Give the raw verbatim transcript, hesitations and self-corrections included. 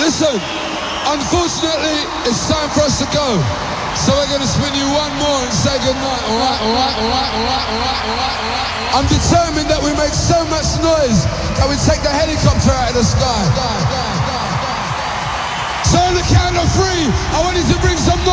Listen, unfortunately, it's time for us to go. So we're going to spin you one more and say goodnight, alright, alright, alright, alright, alright, alright, alright. I'm determined that we make so much noise that we take the helicopter out of the sky. So on the count of three, I want you to bring some